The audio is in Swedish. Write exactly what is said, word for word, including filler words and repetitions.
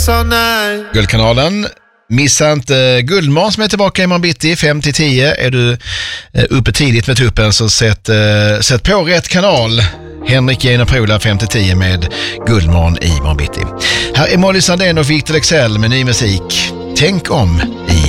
Guldkanalen. Missa inte Guldmåns som är tillbaka imorgon bitti fem till tio. Är du uppe tidigt med tuppen så sätt, sätt på rätt kanal. Henrik Genopola fem till tio med Guldmån i imorgon bitti. Här är Molly Sandén och Victor Leksell med ny musik. Tänk om i